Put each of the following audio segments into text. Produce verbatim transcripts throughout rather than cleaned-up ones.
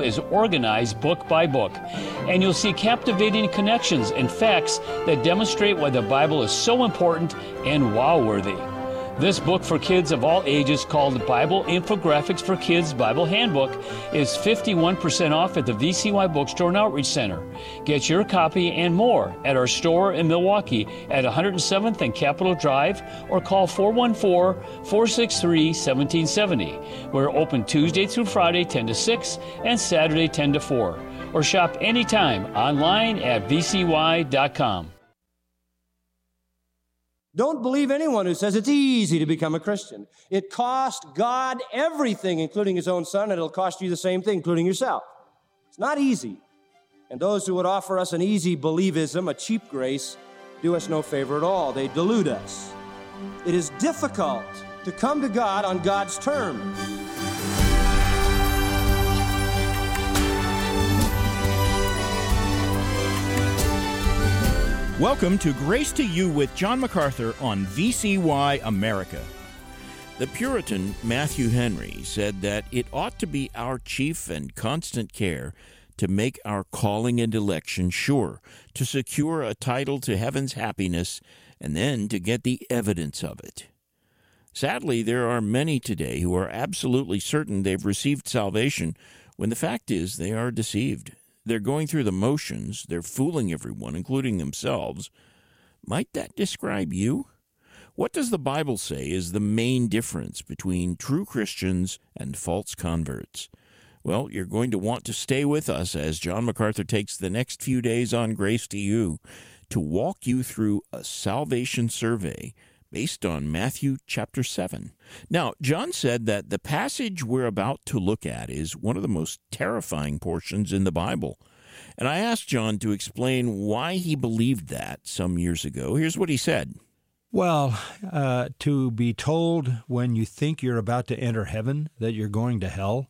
is organized book by book, and you'll see captivating connections and facts that demonstrate why the Bible is so important and wow-worthy. This book for kids of all ages, called Bible Infographics for Kids Bible Handbook, is fifty-one percent off at the V C Y Bookstore and Outreach Center. Get your copy and more at our store in Milwaukee at one hundred seventh and Capitol Drive, or call four one four, four six three, one seven seven zero. We're open Tuesday through Friday ten to six and Saturday ten to four. Or shop anytime online at v c y dot com. Don't believe anyone who says it's easy to become a Christian. It cost God everything, including His own Son, and it'll cost you the same thing, including yourself. It's not easy. And those who would offer us an easy believism, a cheap grace, do us no favor at all. They delude us. It is difficult to come to God on God's terms. Welcome to Grace to You with John MacArthur on V C Y America. The Puritan Matthew Henry said that it ought to be our chief and constant care to make our calling and election sure, to secure a title to heaven's happiness, and then to get the evidence of it. Sadly, there are many today who are absolutely certain they've received salvation, when the fact is they are deceived. They're going through the motions. They're fooling everyone, including themselves. Might that describe you? What does the Bible say is the main difference between true Christians and false converts? Well, you're going to want to stay with us as John MacArthur takes the next few days on Grace to You to walk you through a salvation survey based on Matthew chapter seven. Now, John said that the passage we're about to look at is one of the most terrifying portions in the Bible. And I asked John to explain why he believed that some years ago. Here's what he said. Well, uh, to be told when you think you're about to enter heaven that you're going to hell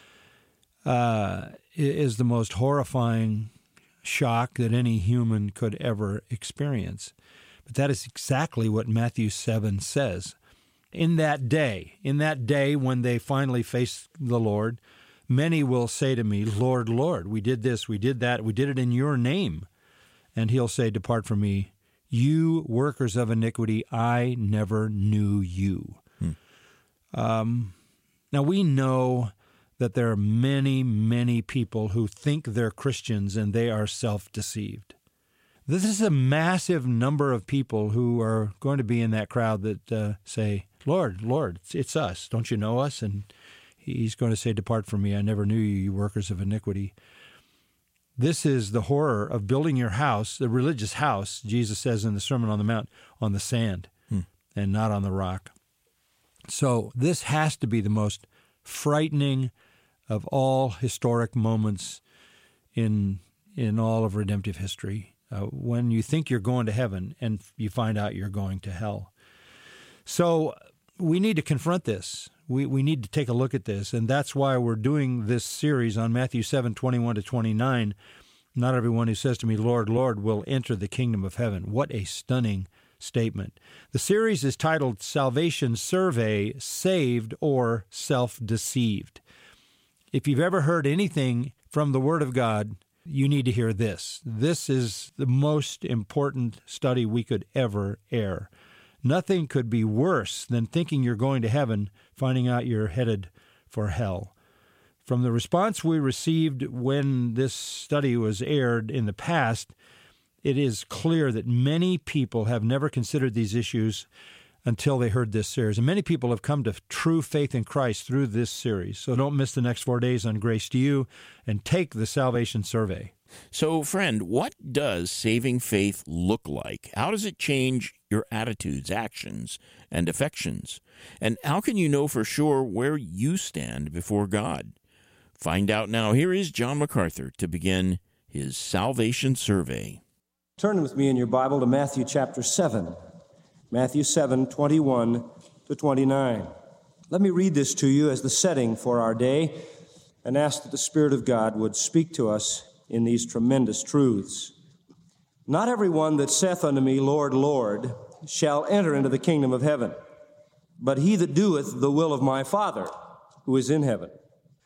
uh, is the most horrifying shock that any human could ever experience. But that is exactly what Matthew seven says. In that day, in that day when they finally face the Lord, many will say to me, Lord, Lord, we did this, we did that, we did it in your name. And he'll say, depart from me, you workers of iniquity, I never knew you. Hmm. Um, now we know that there are many, many people who think they're Christians and they are self-deceived. This is a massive number of people who are going to be in that crowd that uh, say, Lord, Lord, it's, it's us. Don't you know us? And he's going to say, depart from me. I never knew you, you workers of iniquity. This is the horror of building your house, the religious house, Jesus says in the Sermon on the Mount, on the sand hmm. and not on the rock. So this has to be the most frightening of all historic moments in in all of redemptive history. Uh, when you think you're going to heaven and you find out you're going to hell. So we need to confront this. We we need to take a look at this, and that's why we're doing this series on Matthew seven, twenty-one to twenty-nine. Not everyone who says to me, Lord, Lord, will enter the kingdom of heaven. What a stunning statement. The series is titled Salvation Survey, Saved or Self-Deceived. If you've ever heard anything from the Word of God, you need to hear this. This is the most important study we could ever air. Nothing could be worse than thinking you're going to heaven, finding out you're headed for hell. From the response we received when this study was aired in the past, it is clear that many people have never considered these issues until they heard this series. And many people have come to true faith in Christ through this series. So don't miss the next four days on Grace to You and take the Salvation Survey. So, friend, what does saving faith look like? How does it change your attitudes, actions, and affections? And how can you know for sure where you stand before God? Find out now. Here is John MacArthur to begin his Salvation Survey. Turn with me in your Bible to Matthew chapter seven. Matthew seven, twenty-one to twenty-nine. Let me read this to you as the setting for our day and ask that the Spirit of God would speak to us in these tremendous truths. Not everyone that saith unto me, Lord, Lord, shall enter into the kingdom of heaven, but he that doeth the will of my Father who is in heaven.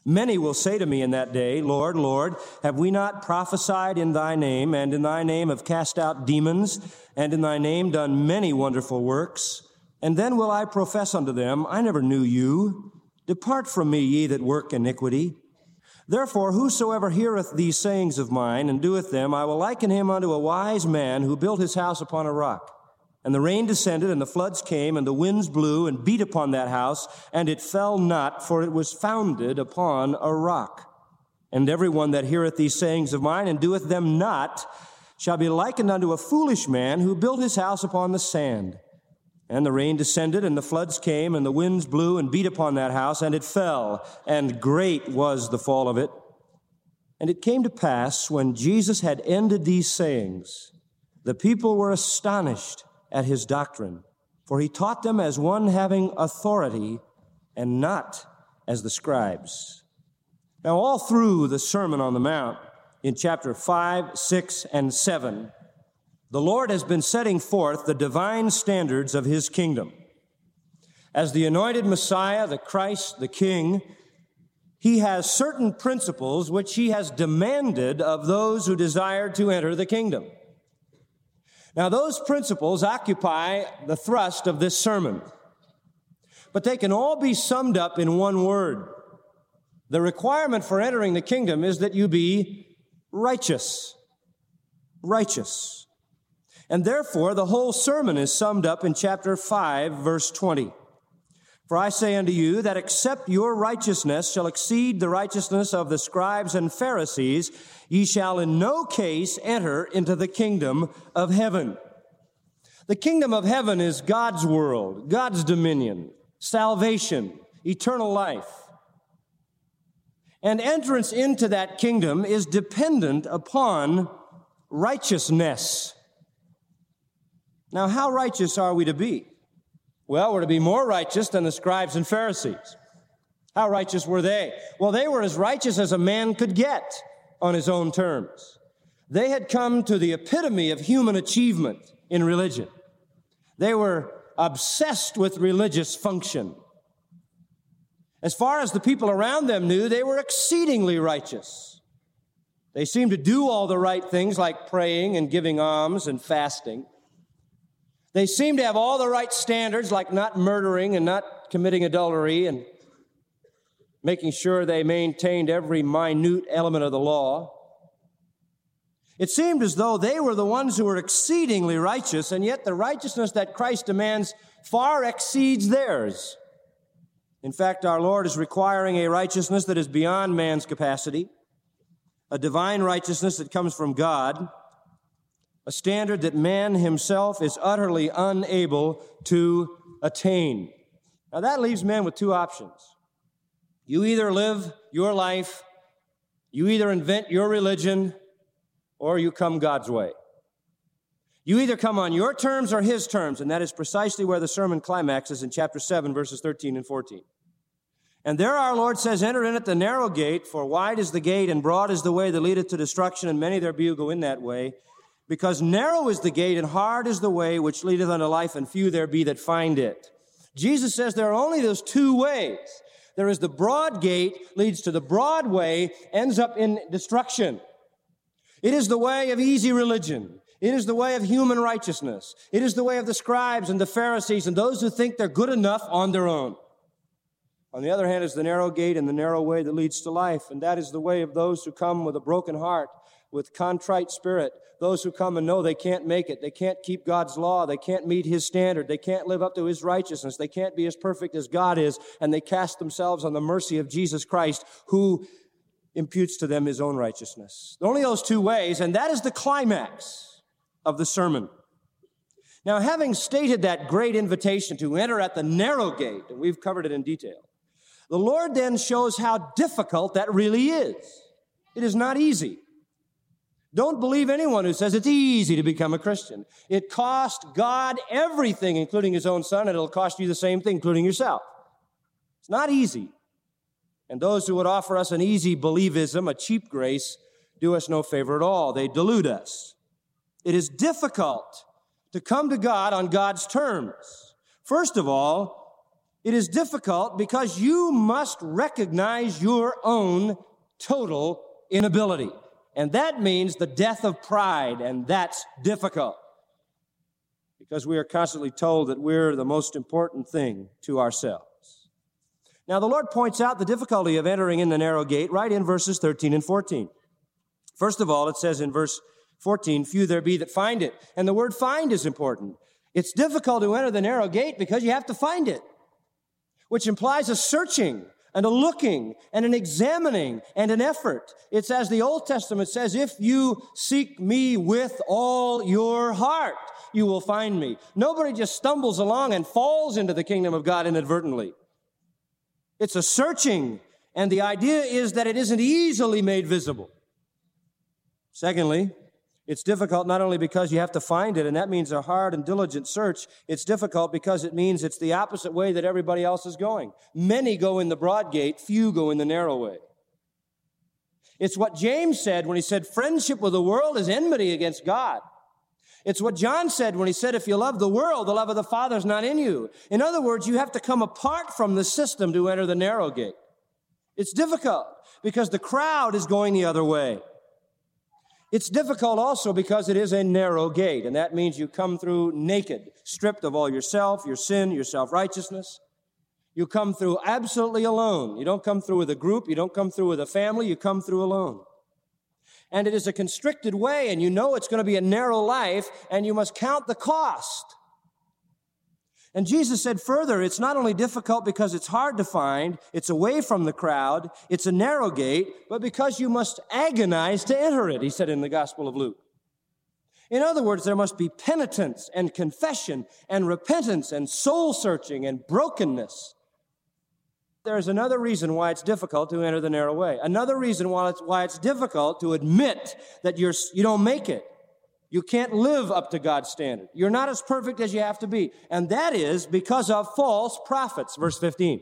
Many will say to me in that day, Lord, Lord, have we not prophesied in thy name, and in thy name have cast out demons, and in thy name done many wonderful works? And then will I profess unto them, I never knew you. Depart from me, ye that work iniquity. Therefore, whosoever heareth these sayings of mine, and doeth them, I will liken him unto a wise man who built his house upon a rock. And the rain descended, and the floods came, and the winds blew, and beat upon that house, and it fell not, for it was founded upon a rock. And every one that heareth these sayings of mine, and doeth them not, shall be likened unto a foolish man who built his house upon the sand. And the rain descended, and the floods came, and the winds blew, and beat upon that house, and it fell, and great was the fall of it. And it came to pass, when Jesus had ended these sayings, the people were astonished at his doctrine, for he taught them as one having authority, and not as the scribes. Now, all through the Sermon on the Mount, in chapter five, six, and seven, the Lord has been setting forth the divine standards of his kingdom. As the anointed Messiah, the Christ, the King, he has certain principles which he has demanded of those who desire to enter the kingdom. Now, those principles occupy the thrust of this sermon, but they can all be summed up in one word. The requirement for entering the kingdom is that you be righteous. Righteous. And therefore, the whole sermon is summed up in chapter five, verse twenty. For I say unto you that except your righteousness shall exceed the righteousness of the scribes and Pharisees, ye shall in no case enter into the kingdom of heaven. The kingdom of heaven is God's world, God's dominion, salvation, eternal life. And entrance into that kingdom is dependent upon righteousness. Now, how righteous are we to be? Well, we're to be more righteous than the scribes and Pharisees. How righteous were they? Well, they were as righteous as a man could get on his own terms. They had come to the epitome of human achievement in religion. They were obsessed with religious function. As far as the people around them knew, they were exceedingly righteous. They seemed to do all the right things like praying and giving alms and fasting. They seemed to have all the right standards like not murdering and not committing adultery and making sure they maintained every minute element of the law. It seemed as though they were the ones who were exceedingly righteous, and yet the righteousness that Christ demands far exceeds theirs. In fact, our Lord is requiring a righteousness that is beyond man's capacity, a divine righteousness that comes from God, a standard that man himself is utterly unable to attain. Now that leaves men with two options. You either live your life, you either invent your religion, or you come God's way. You either come on your terms or his terms, and that is precisely where the sermon climaxes in chapter seven, verses thirteen and fourteen. And there our Lord says, enter in at the narrow gate, for wide is the gate and broad is the way that leadeth to destruction, and many there be who go in that way. Because narrow is the gate and hard is the way which leadeth unto life, and few there be that find it. Jesus says there are only those two ways. There is the broad gate, leads to the broad way, ends up in destruction. It is the way of easy religion. It is the way of human righteousness. It is the way of the scribes and the Pharisees and those who think they're good enough on their own. On the other hand is the narrow gate and the narrow way that leads to life, and that is the way of those who come with a broken heart, with contrite spirit, those who come and know they can't make it. They can't keep God's law. They can't meet his standard. They can't live up to his righteousness. They can't be as perfect as God is, and they cast themselves on the mercy of Jesus Christ, who imputes to them his own righteousness. Only those two ways, and that is the climax of the sermon. Now, having stated that great invitation to enter at the narrow gate, and we've covered it in detail, the Lord then shows how difficult that really is. It is not easy. Don't believe anyone who says it's easy to become a Christian. It cost God everything, including his own son, and it'll cost you the same thing, including yourself. It's not easy. And those who would offer us an easy believism, a cheap grace, do us no favor at all. They delude us. It is difficult to come to God on God's terms. First of all, It is difficult because you must recognize your own total inability. And that means the death of pride, and that's difficult. Because we are constantly told that we're the most important thing to ourselves. Now, the Lord points out the difficulty of entering in the narrow gate right in verses thirteen and fourteen. First of all, it says in verse fourteen, few there be that find it. And the word find is important. It's difficult to enter the narrow gate because you have to find it, which implies a searching and a looking and an examining and an effort. It's as the Old Testament says, if you seek me with all your heart, you will find me. Nobody just stumbles along and falls into the kingdom of God inadvertently. It's a searching, and the idea is that it isn't easily made visible. Secondly, it's difficult not only because you have to find it, and that means a hard and diligent search. It's difficult because it means it's the opposite way that everybody else is going. Many go in the broad gate, few go in the narrow way. It's what James said when he said, friendship with the world is enmity against God. It's what John said when he said, if you love the world, the love of the Father is not in you. In other words, you have to come apart from the system to enter the narrow gate. It's difficult because the crowd is going the other way. It's difficult also because it is a narrow gate, and that means you come through naked, stripped of all yourself, your sin, your self-righteousness. You come through absolutely alone. You don't come through with a group. You don't come through with a family. You come through alone. And it is a constricted way, and you know it's going to be a narrow life, and you must count the cost. And Jesus said further, it's not only difficult because it's hard to find, it's away from the crowd, it's a narrow gate, but because you must agonize to enter it, he said in the Gospel of Luke. In other words, there must be penitence and confession and repentance and soul-searching and brokenness. There's another reason why it's difficult to enter the narrow way. Another reason why it's, why it's difficult to admit that you're, you don't make it. You can't live up to God's standard. You're not as perfect as you have to be. And that is because of false prophets, verse fifteen.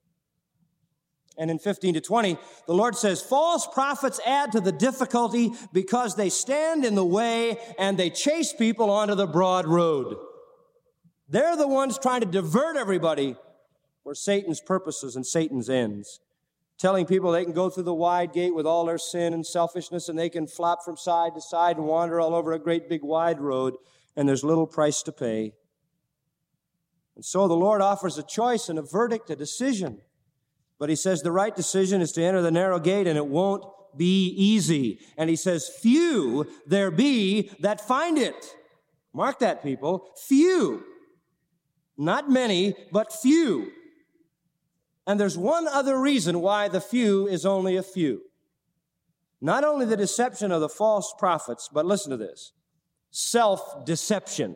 And in fifteen to twenty, the Lord says, false prophets add to the difficulty because they stand in the way and they chase people onto the broad road. They're the ones trying to divert everybody where Satan's purposes and Satan's ends. Telling people they can go through the wide gate with all their sin and selfishness and they can flop from side to side and wander all over a great big wide road and there's little price to pay. And so the Lord offers a choice and a verdict, a decision. But he says the right decision is to enter the narrow gate and it won't be easy. And he says, few there be that find it. Mark that, people. Few. Not many, but few. And there's one other reason why the few is only a few. Not only the deception of the false prophets, but listen to this. Self-deception.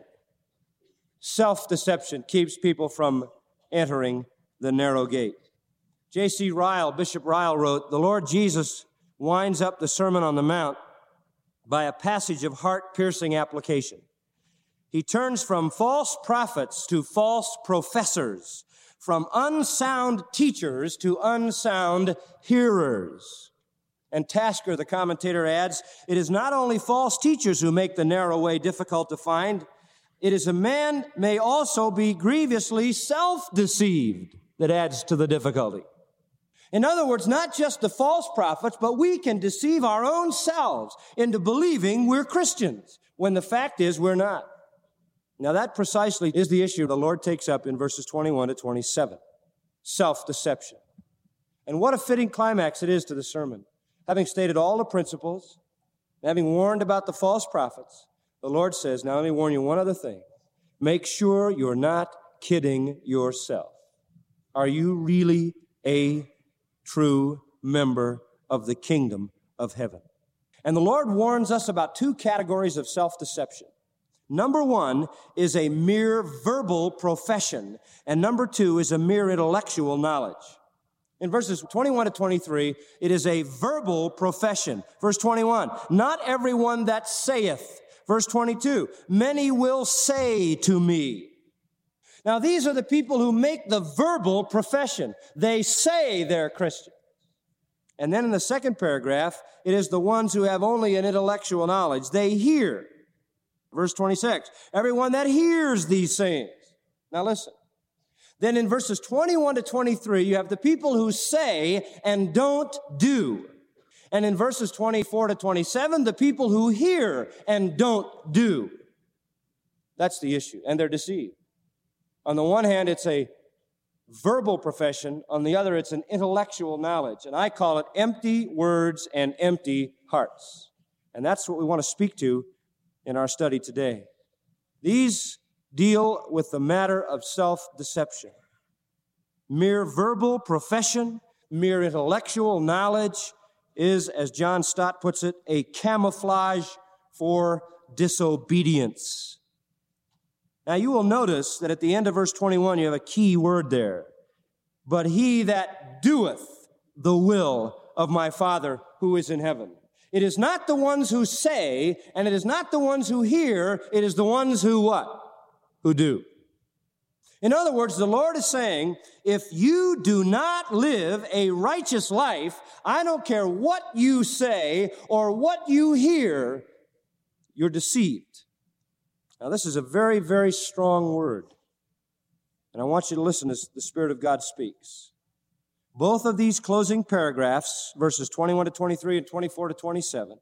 Self-deception keeps people from entering the narrow gate. J C Ryle, Bishop Ryle wrote, the Lord Jesus winds up the Sermon on the Mount by a passage of heart-piercing application. He turns from false prophets to false professors, from unsound teachers to unsound hearers. And Tasker, the commentator, adds, it is not only false teachers who make the narrow way difficult to find, it is a man may also be grievously self-deceived that adds to the difficulty. In other words, not just the false prophets, but we can deceive our own selves into believing we're Christians, when the fact is we're not. Now that precisely is the issue the Lord takes up in verses twenty-one to twenty-seven. Self-deception. And what a fitting climax it is to the sermon. Having stated all the principles, having warned about the false prophets, the Lord says, now let me warn you one other thing. Make sure you're not kidding yourself. Are you really a true member of the kingdom of heaven? And the Lord warns us about two categories of self-deception. Number one is a mere verbal profession, and number two is a mere intellectual knowledge. In verses twenty-one to twenty-three, it is a verbal profession. Verse twenty-one, not everyone that saith. Verse twenty-two, many will say to me. Now, these are the people who make the verbal profession. They say they're Christian. And then in the second paragraph, it is the ones who have only an intellectual knowledge. They hear. Verse twenty-six, everyone that hears these sayings. Now listen, Then in verses twenty-one to twenty-three, you have the people who say and don't do. And in verses twenty-four to twenty-seven, the people who hear and don't do. That's the issue, and they're deceived. On the one hand, it's a verbal profession. On the other, it's an intellectual knowledge. And I call it empty words and empty hearts. And that's what we want to speak to in our study today. These deal with the matter of self-deception. Mere verbal profession, mere intellectual knowledge is, as John Stott puts it, a camouflage for disobedience. Now, you will notice that at the end of verse twenty-one, you have a key word there. But he that doeth the will of my Father who is in heaven. It is not the ones who say, and it is not the ones who hear, it is the ones who what? Who do. In other words, the Lord is saying, if you do not live a righteous life, I don't care what you say or what you hear, you're deceived. Now, this is a very, very strong word. And I want you to listen as the Spirit of God speaks. Both of these closing paragraphs, verses twenty-one to twenty-three and twenty-four to twenty-seven,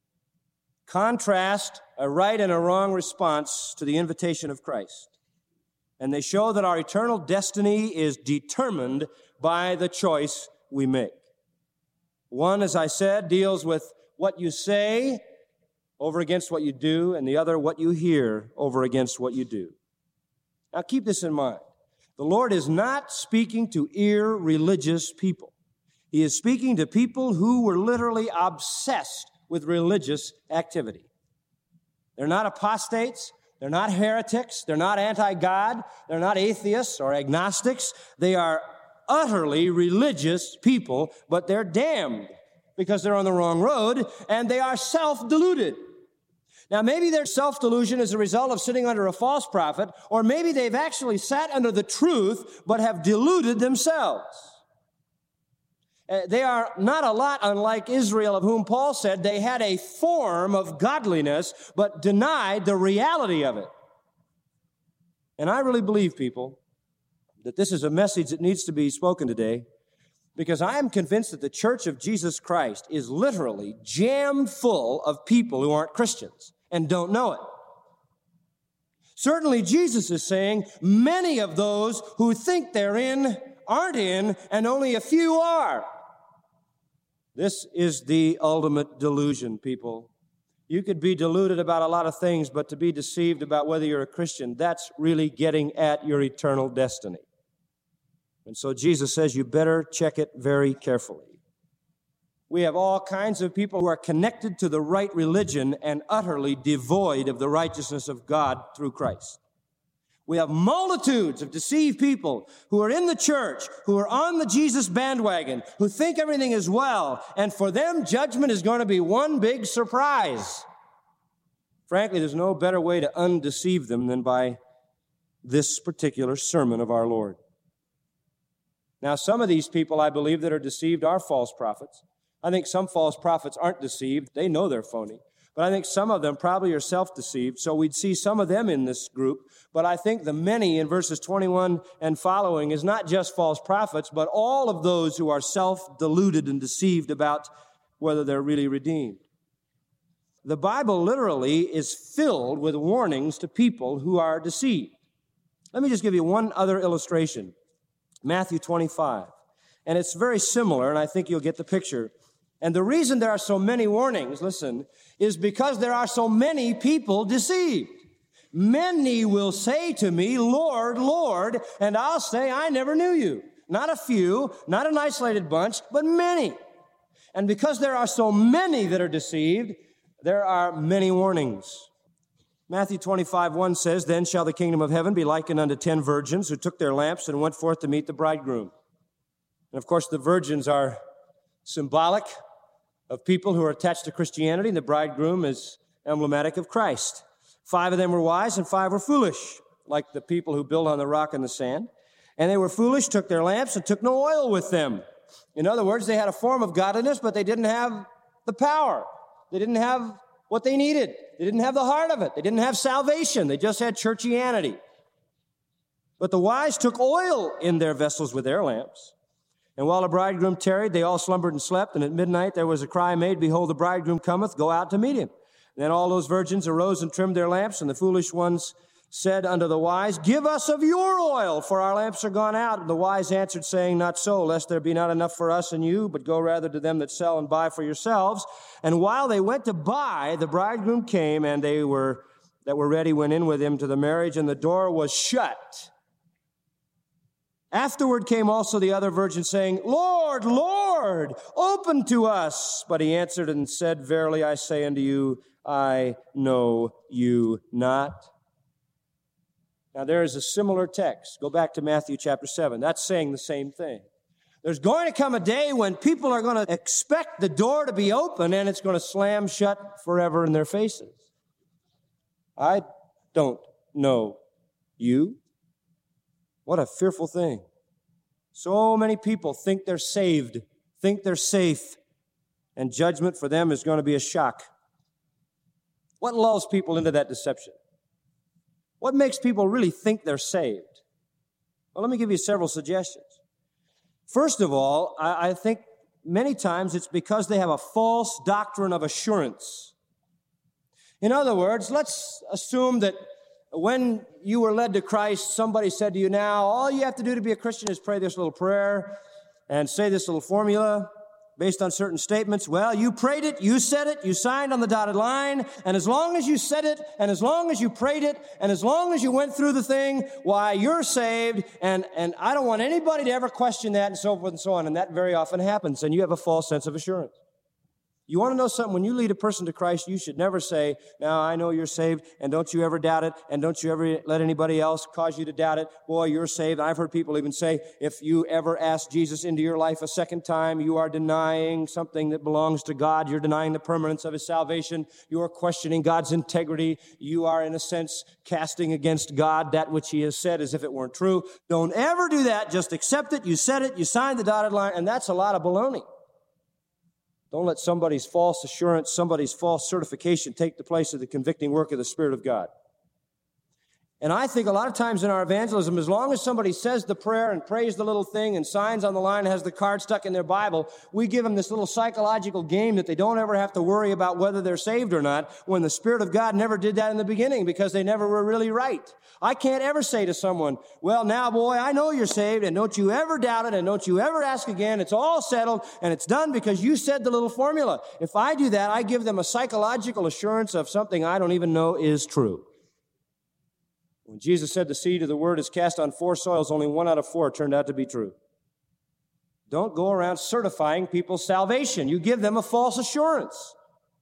contrast a right and a wrong response to the invitation of Christ. And they show that our eternal destiny is determined by the choice we make. One, as I said, deals with what you say over against what you do, and the other, what you hear over against what you do. Now, keep this in mind. The Lord is not speaking to irreligious people. He is speaking to people who were literally obsessed with religious activity. They're not apostates. They're not heretics. They're not anti-God. They're not atheists or agnostics. They are utterly religious people, but they're damned because they're on the wrong road, and they are self-deluded. Now, maybe their self-delusion is a result of sitting under a false prophet, or maybe they've actually sat under the truth but have deluded themselves. Uh, they are not a lot unlike Israel, of whom Paul said they had a form of godliness but denied the reality of it. And I really believe, people, that this is a message that needs to be spoken today, because I am convinced that the Church of Jesus Christ is literally jammed full of people who aren't Christians and don't know it. Certainly, Jesus is saying many of those who think they're in aren't in, and only a few are. This is the ultimate delusion, people. You could be deluded about a lot of things, but to be deceived about whether you're a Christian, that's really getting at your eternal destiny. And so Jesus says you better check it very carefully. We have all kinds of people who are connected to the right religion and utterly devoid of the righteousness of God through Christ. We have multitudes of deceived people who are in the church, who are on the Jesus bandwagon, who think everything is well, and for them, judgment is going to be one big surprise. Frankly, there's no better way to undeceive them than by this particular sermon of our Lord. Now, some of these people, I believe, that are deceived are false prophets. I think some false prophets aren't deceived. They know they're phony. But I think some of them probably are self-deceived, so we'd see some of them in this group. But I think the many in verses twenty-one and following is not just false prophets, but all of those who are self-deluded and deceived about whether they're really redeemed. The Bible literally is filled with warnings to people who are deceived. Let me just give you one other illustration. Matthew twenty-five. And it's very similar, and I think you'll get the picture. And the reason there are so many warnings, listen, is because there are so many people deceived. Many will say to me, Lord, Lord, and I'll say, I never knew you. Not a few, not an isolated bunch, but many. And because there are so many that are deceived, there are many warnings. Matthew twenty-five, one says, Then shall the kingdom of heaven be likened unto ten virgins who took their lamps and went forth to meet the bridegroom. And of course, the virgins are symbolic of people who are attached to Christianity, and the bridegroom is emblematic of Christ. Five of them were wise and five were foolish, like the people who build on the rock and the sand. And they were foolish, took their lamps, and took no oil with them. In other words, they had a form of godliness, but they didn't have the power. They didn't have what they needed. They didn't have the heart of it. They didn't have salvation. They just had churchianity. But the wise took oil in their vessels with their lamps. And while the bridegroom tarried, they all slumbered and slept. And at midnight there was a cry made, Behold, the bridegroom cometh, go out to meet him. And then all those virgins arose and trimmed their lamps, and the foolish ones said unto the wise, Give us of your oil, for our lamps are gone out. And the wise answered, saying, Not so, lest there be not enough for us and you, but go rather to them that sell and buy for yourselves. And while they went to buy, the bridegroom came, and they were that were ready went in with him to the marriage, and the door was shut. Afterward came also the other virgins, saying, Lord, Lord, open to us. But he answered and said, Verily I say unto you, I know you not. Now there is a similar text. Go back to Matthew chapter seven. That's saying the same thing. There's going to come a day when people are going to expect the door to be open, and it's going to slam shut forever in their faces. I don't know you. What a fearful thing. So many people think they're saved, think they're safe, and judgment for them is going to be a shock. What lulls people into that deception? What makes people really think they're saved? Well, let me give you several suggestions. First of all, I, I think many times it's because they have a false doctrine of assurance. In other words, let's assume that when you were led to Christ, somebody said to you, now, all you have to do to be a Christian is pray this little prayer and say this little formula based on certain statements. Well, you prayed it, you said it, you signed on the dotted line, and as long as you said it, and as long as you prayed it, and as long as you went through the thing, why, you're saved, and, and I don't want anybody to ever question that, and so forth and so on, and that very often happens, and you have a false sense of assurance. You want to know something? When you lead a person to Christ, you should never say, now, I know you're saved, and don't you ever doubt it, and don't you ever let anybody else cause you to doubt it. Boy, you're saved. I've heard people even say, if you ever ask Jesus into your life a second time, you are denying something that belongs to God. You're denying the permanence of His salvation. You are questioning God's integrity. You are, in a sense, casting against God that which He has said as if it weren't true. Don't ever do that. Just accept it. You said it. You signed the dotted line, and that's a lot of baloney. Don't let somebody's false assurance, somebody's false certification take the place of the convicting work of the Spirit of God. And I think a lot of times in our evangelism, as long as somebody says the prayer and prays the little thing and signs on the line and has the card stuck in their Bible, we give them this little psychological game that they don't ever have to worry about whether they're saved or not, when the Spirit of God never did that in the beginning because they never were really right. I can't ever say to someone, well, now, boy, I know you're saved, and don't you ever doubt it, and don't you ever ask again. It's all settled, and it's done because you said the little formula. If I do that, I give them a psychological assurance of something I don't even know is true. When Jesus said the seed of the word is cast on four soils, only one out of four turned out to be true. Don't go around certifying people's salvation. You give them a false assurance.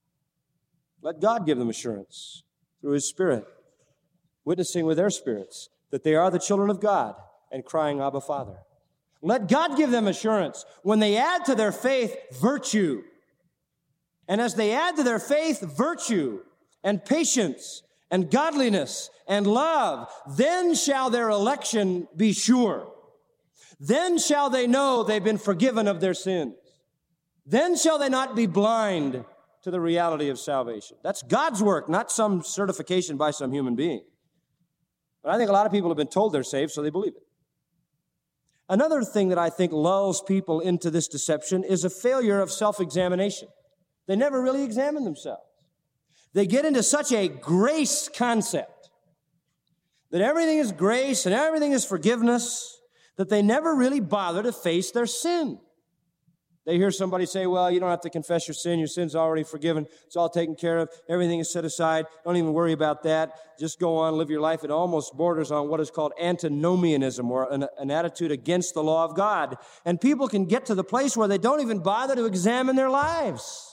Let God give them assurance through His Spirit, witnessing with their spirits that they are the children of God and crying, Abba, Father. Let God give them assurance when they add to their faith virtue. And as they add to their faith virtue and patience and godliness and love, then shall their election be sure. Then shall they know they've been forgiven of their sins. Then shall they not be blind to the reality of salvation. That's God's work, not some certification by some human being. But I think a lot of people have been told they're saved, so they believe it. Another thing that I think lulls people into this deception is a failure of self-examination. They never really examine themselves. They get into such a grace concept that everything is grace and everything is forgiveness that they never really bother to face their sin. They hear somebody say, well, you don't have to confess your sin. Your sin's already forgiven. It's all taken care of. Everything is set aside. Don't even worry about that. Just go on, live your life. It almost borders on what is called antinomianism, or an, an attitude against the law of God. And people can get to the place where they don't even bother to examine their lives.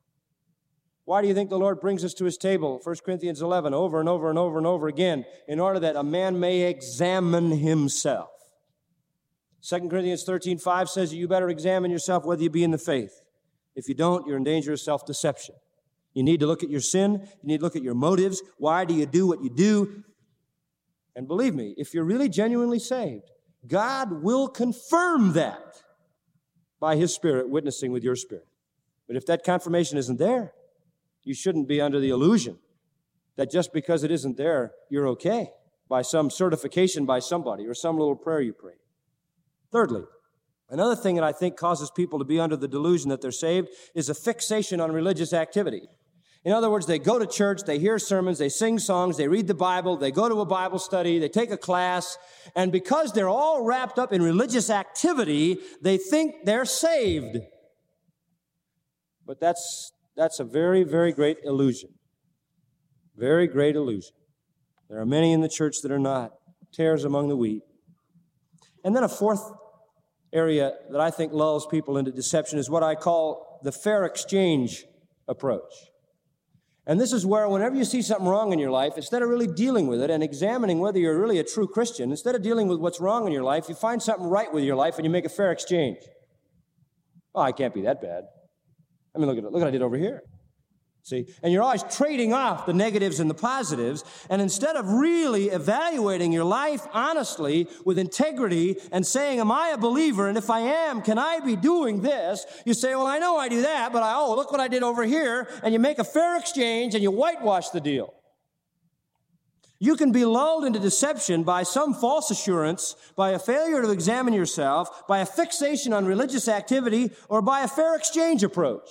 Why do you think the Lord brings us to His table, First Corinthians eleven, over and over and over and over again, in order that a man may examine himself? Second Corinthians thirteen five says that you better examine yourself whether you be in the faith. If you don't, you're in danger of self-deception. You need to look at your sin. You need to look at your motives. Why do you do what you do? And believe me, if you're really genuinely saved, God will confirm that by His Spirit witnessing with your spirit. But if that confirmation isn't there, you shouldn't be under the illusion that just because it isn't there, you're okay. by some certification by somebody or some little prayer you pray. Thirdly, another thing that I think causes people to be under the delusion that they're saved is a fixation on religious activity. In other words, they go to church, they hear sermons, they sing songs, they read the Bible, they go to a Bible study, they take a class, and because they're all wrapped up in religious activity, they think they're saved. But that's, that's a very, very great illusion. Very great illusion. There are many in the church that are not. Tares among the wheat. And then a fourth area that I think lulls people into deception is what I call the fair exchange approach. And this is where whenever you see something wrong in your life, instead of really dealing with it and examining whether you're really a true Christian, instead of dealing with what's wrong in your life, you find something right with your life and you make a fair exchange. Oh, I can't be that bad. I mean, look at it. Look what I did over here. See? And you're always trading off the negatives and the positives. And instead of really evaluating your life honestly with integrity and saying, am I a believer? And if I am, can I be doing this? You say, well, I know I do that, but I, oh, look what I did over here. And you make a fair exchange and you whitewash the deal. You can be lulled into deception by some false assurance, by a failure to examine yourself, by a fixation on religious activity, or by a fair exchange approach.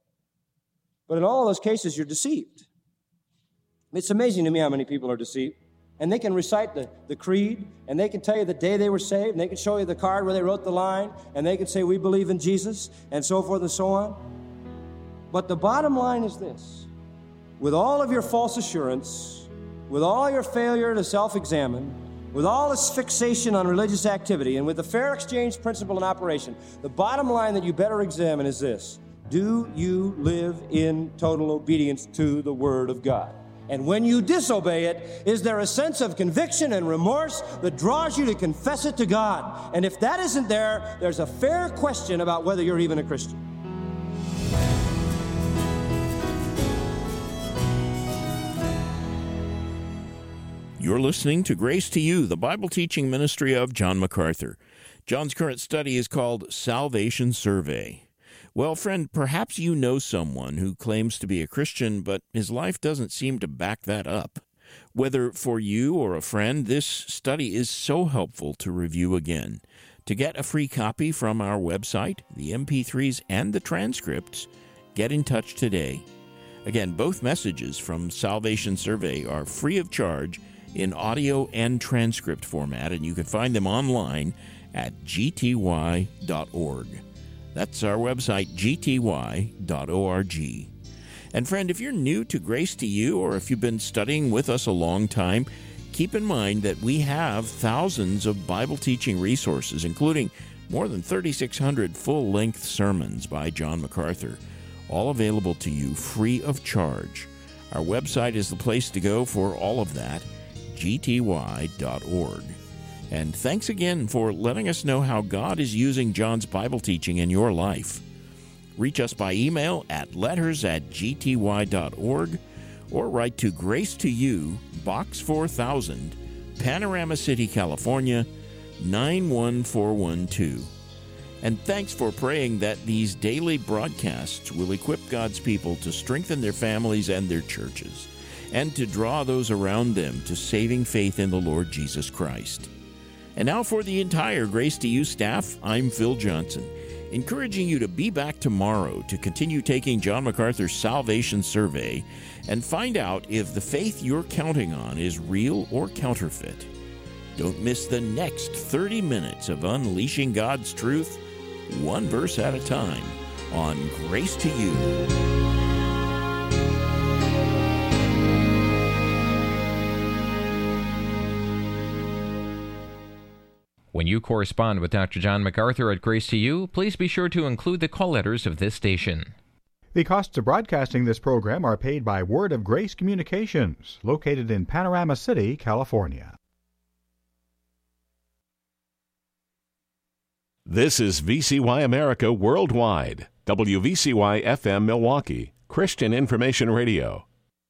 But in all those cases, you're deceived. It's amazing to me how many people are deceived. And they can recite the, the creed, and they can tell you the day they were saved, and they can show you the card where they wrote the line, and they can say, we believe in Jesus, and so forth and so on. But the bottom line is this. With all of your false assurance, with all your failure to self-examine, with all this fixation on religious activity, and with the fair exchange principle in operation, the bottom line that you better examine is this. Do you live in total obedience to the Word of God? And when you disobey it, is there a sense of conviction and remorse that draws you to confess it to God? And if that isn't there, there's a fair question about whether you're even a Christian. You're listening to Grace to You, the Bible teaching ministry of John MacArthur. John's current study is called Salvation Survey. Well, friend, perhaps you know someone who claims to be a Christian, but his life doesn't seem to back that up. Whether for you or a friend, this study is so helpful to review again. To get a free copy from our website, the M P threes and the transcripts, get in touch today. Again, both messages from Salvation Survey are free of charge in audio and transcript format, and you can find them online at g t y dot org. That's our website, g t y dot org. And friend, if you're new to Grace to You, or if you've been studying with us a long time, keep in mind that we have thousands of Bible teaching resources, including more than thirty-six hundred full-length sermons by John MacArthur, all available to you free of charge. Our website is the place to go for all of that, g t y dot org. And thanks again for letting us know how God is using John's Bible teaching in your life. Reach us by email at letters at g t y dot org or write to Grace to You, Box four thousand, Panorama City, California, nine one four one two. And thanks for praying that these daily broadcasts will equip God's people to strengthen their families and their churches, and to draw those around them to saving faith in the Lord Jesus Christ. And now for the entire Grace to You staff, I'm Phil Johnson, encouraging you to be back tomorrow to continue taking John MacArthur's Salvation Survey and find out if the faith you're counting on is real or counterfeit. Don't miss the next thirty minutes of unleashing God's truth, one verse at a time, on Grace to You. When you correspond with Doctor John MacArthur at Grace to You, please be sure to include the call letters of this station. The costs of broadcasting this program are paid by Word of Grace Communications, located in Panorama City, California. This is V C Y America Worldwide, W V C Y F M Milwaukee, Christian Information Radio.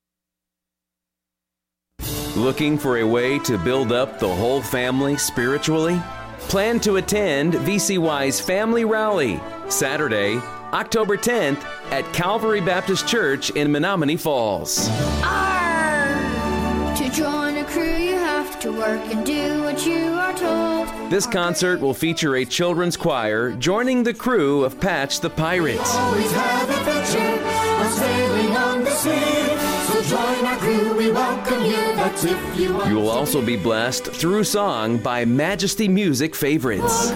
Looking for a way to build up the whole family spiritually? Plan to attend V C Y's Family Rally, Saturday, October tenth, at Calvary Baptist Church in Menominee Falls. Arr! To join a crew, you have to to work and do what you are told. This concert will feature a children's choir joining the crew of Patch the Pirates. Always have adventure while sailing on the sea. So join our crew, we welcome you. That's if you want. You will also be blessed through song by Majesty Music favorites.